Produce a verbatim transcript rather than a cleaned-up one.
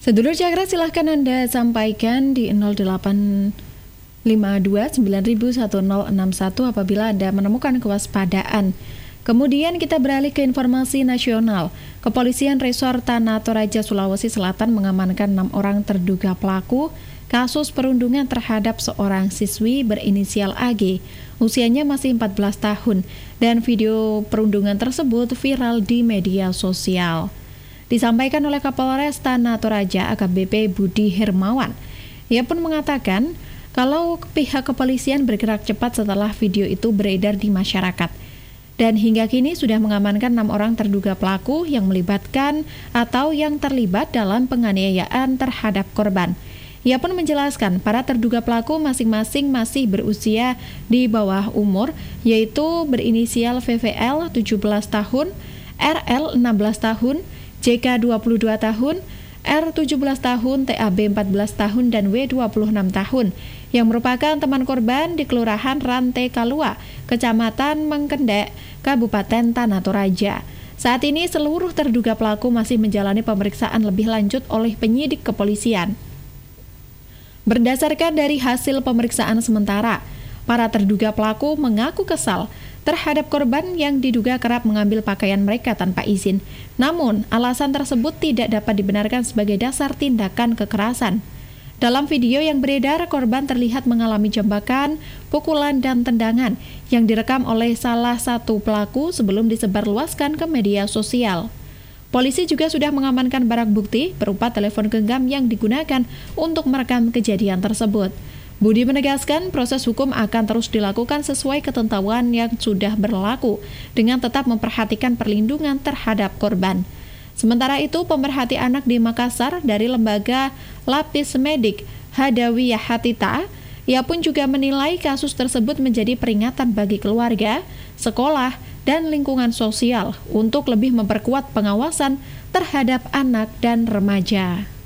Sedulur Cakra, silahkan Anda sampaikan di nol delapan lima dua sembilan satu nol enam satu apabila Anda menemukan kewaspadaan. Kemudian kita beralih ke informasi nasional. Kepolisian Resor Tanah Toraja, Sulawesi Selatan mengamankan enam orang terduga pelaku kasus perundungan terhadap seorang siswi berinisial A G. Usianya masih empat belas tahun dan video perundungan tersebut viral di media sosial. Disampaikan oleh Kapolres Tanah Toraja A K B P Budi Hermawan. Ia pun mengatakan kalau pihak kepolisian bergerak cepat setelah video itu beredar di masyarakat. Dan hingga kini sudah mengamankan enam orang terduga pelaku yang melibatkan atau yang terlibat dalam penganiayaan terhadap korban. Ia pun menjelaskan para terduga pelaku masing-masing masih berusia di bawah umur, yaitu berinisial V V L tujuh belas tahun, R L enam belas tahun, J K dua puluh dua tahun, R tujuh belas tahun, T A B empat belas tahun, dan W dua puluh enam tahun, yang merupakan teman korban di Kelurahan Rante Kalua, Kecamatan Mengkendek, Kabupaten Tanah Toraja. Saat ini seluruh terduga pelaku masih menjalani pemeriksaan lebih lanjut oleh penyidik kepolisian. Berdasarkan dari hasil pemeriksaan sementara, para terduga pelaku mengaku kesal terhadap korban yang diduga kerap mengambil pakaian mereka tanpa izin. Namun, alasan tersebut tidak dapat dibenarkan sebagai dasar tindakan kekerasan. Dalam video yang beredar, korban terlihat mengalami jambakan, pukulan, dan tendangan yang direkam oleh salah satu pelaku sebelum disebarluaskan ke media sosial. Polisi juga sudah mengamankan barang bukti berupa telepon genggam yang digunakan untuk merekam kejadian tersebut. Budi menegaskan proses hukum akan terus dilakukan sesuai ketentuan yang sudah berlaku dengan tetap memperhatikan perlindungan terhadap korban. Sementara itu, pemerhati anak di Makassar dari lembaga Lapis Medik Hadawiyah Hatita, ia pun juga menilai kasus tersebut menjadi peringatan bagi keluarga, sekolah, dan lingkungan sosial untuk lebih memperkuat pengawasan terhadap anak dan remaja.